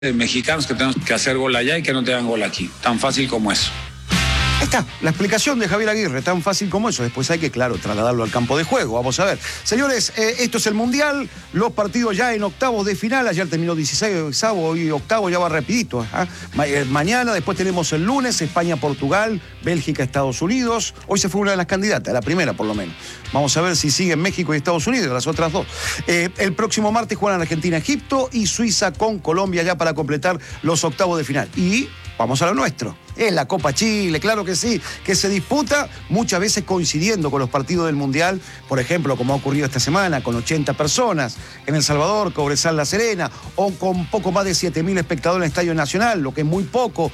mexicanos que tenemos que hacer gol allá y que no te hagan gol aquí. Tan fácil como eso. Ahí está, la explicación de Javier Aguirre, tan fácil como eso. Después hay que, claro, trasladarlo al campo de juego. Vamos a ver. Señores, esto es el Mundial, los partidos ya en octavos de final. Ayer terminó 16, hoy octavo, ya va rapidito. Mañana, después tenemos el lunes, España-Portugal, Bélgica-Estados Unidos. Hoy se fue una de las candidatas, la primera por lo menos. Vamos a ver si siguen México y Estados Unidos, las otras dos. El próximo martes juegan Argentina-Egipto y Suiza con Colombia ya para completar los octavos de final. Y vamos a lo nuestro. Es la Copa Chile, claro que sí, que se disputa muchas veces coincidiendo con los partidos del Mundial, por ejemplo, como ha ocurrido esta semana, con 80 personas en El Salvador, Cobresal La Serena, o con poco más de 7.000 espectadores en el Estadio Nacional, lo que es muy poco,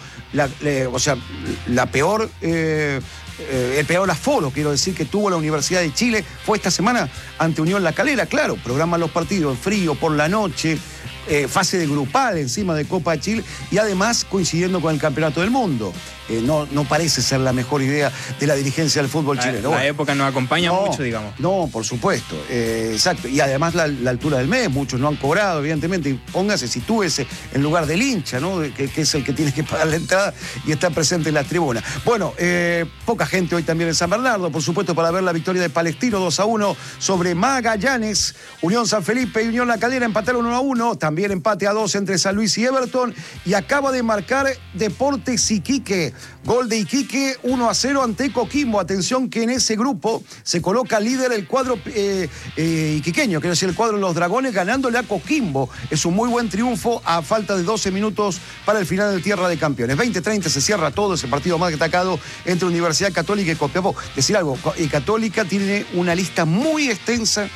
el peor aforo, quiero decir, que tuvo la Universidad de Chile fue esta semana ante Unión La Calera. Claro, programan los partidos en frío, por la noche, fase de grupal encima de Copa de Chile y además coincidiendo con el Campeonato del Mundo. No parece ser la mejor idea de la dirigencia del fútbol chileno. La época nos acompaña mucho, digamos. No, por supuesto, exacto. Y además la altura del mes, muchos no han cobrado, evidentemente. Y póngase, sitúese en lugar del hincha, ¿no? Que es el que tiene que pagar la entrada y está presente en la tribuna. Bueno, poca gente hoy también en San Bernardo, por supuesto, para ver la victoria de Palestino 2-1 sobre Magallanes. Unión San Felipe y Unión La Calera empataron 1-1. También empate a 2 entre San Luis y Everton. Y acaba de marcar Deportes Iquique. Gol de Iquique 1-0 ante Coquimbo. Atención que en ese grupo se coloca líder el cuadro iquiqueño, quiero decir el cuadro de los Dragones, ganándole a Coquimbo. Es un muy buen triunfo a falta de 12 minutos para el final del Tierra de Campeones. 20-30 se cierra todo, ese partido más destacado entre Universidad Católica y Copiapó. Decir algo, Católica tiene una lista muy extensa,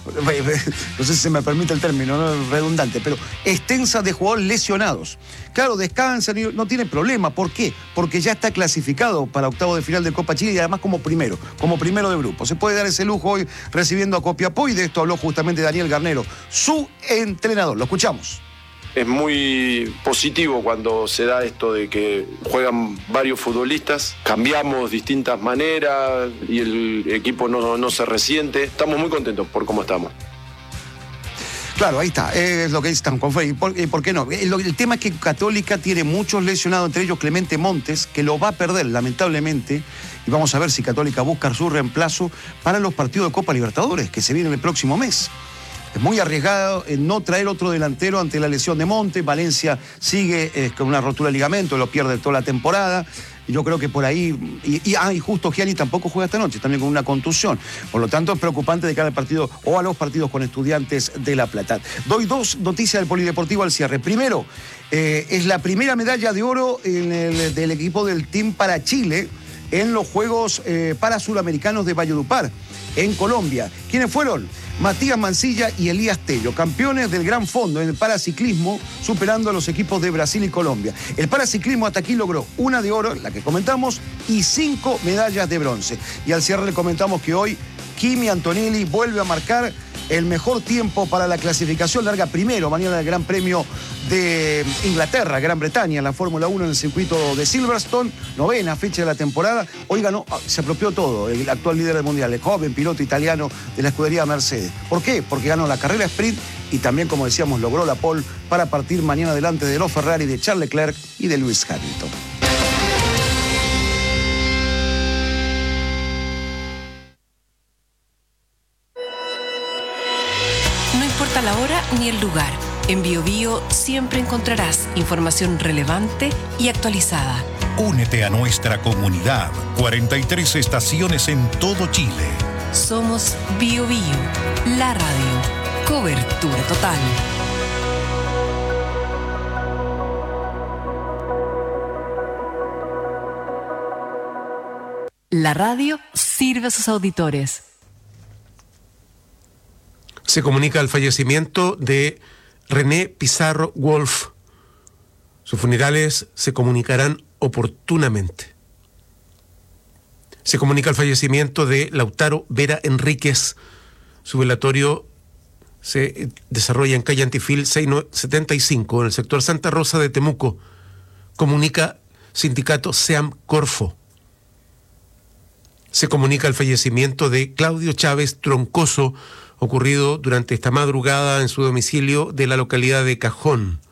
no sé si se me permite el término, no es redundante, pero extensa de jugadores lesionados. Claro, descansan y no tiene problema. ¿Por qué? Porque ya está clasificado para octavo de final de Copa Chile y además como primero de grupo. Se puede dar ese lujo hoy recibiendo a Copiapó y de esto habló justamente Daniel Garnero, su entrenador. Lo escuchamos. Es muy positivo cuando se da esto de que juegan varios futbolistas, cambiamos distintas maneras y el equipo no se resiente. Estamos muy contentos por cómo estamos. Claro, ahí está, es lo que dice Stanconfe. ¿Y por qué no? El tema es que Católica tiene muchos lesionados, entre ellos Clemente Montes, que lo va a perder lamentablemente, y vamos a ver si Católica busca su reemplazo para los partidos de Copa Libertadores, que se vienen el próximo mes. Es muy arriesgado no traer otro delantero ante la lesión de Montes. Valencia sigue con una rotura de ligamento, lo pierde toda la temporada. Y yo creo que por ahí... Y justo Gianni tampoco juega esta noche, también con una contusión. Por lo tanto, es preocupante de cara al partido o a los partidos con Estudiantes de La Plata. Doy dos noticias del Polideportivo al cierre. Primero, es la primera medalla de oro del equipo del Team para Chile en los Juegos Parasuramericanos de Valledupar, en Colombia. ¿Quiénes fueron? Matías Mancilla y Elías Tello, campeones del Gran Fondo en el paraciclismo, superando a los equipos de Brasil y Colombia. El paraciclismo hasta aquí logró una de oro, la que comentamos, y 5 medallas de bronce. Y al cierre le comentamos que hoy Kimi Antonelli vuelve a marcar el mejor tiempo para la clasificación, larga primero mañana el Gran Premio de Inglaterra, Gran Bretaña, en la Fórmula 1 en el circuito de Silverstone, 9ª fecha de la temporada. Hoy ganó, se apropió todo, el actual líder del mundial, el joven piloto italiano de la escudería Mercedes. ¿Por qué? Porque ganó la carrera sprint y también, como decíamos, logró la pole para partir mañana delante de los Ferrari, de Charles Leclerc y de Lewis Hamilton. No importa la hora ni el lugar, en BioBio siempre encontrarás información relevante y actualizada. Únete a nuestra comunidad. 43 estaciones en todo Chile. Somos BioBio, la radio. Cobertura total. La radio sirve a sus auditores. Se comunica el fallecimiento de René Pizarro Wolf. Sus funerales se comunicarán oportunamente. Se comunica el fallecimiento de Lautaro Vera Enríquez. Su velatorio se desarrolla en calle Antifil 675, en el sector Santa Rosa de Temuco. Comunica sindicato SEAM Corfo. Se comunica el fallecimiento de Claudio Chávez Troncoso, ocurrido durante esta madrugada en su domicilio de la localidad de Cajón.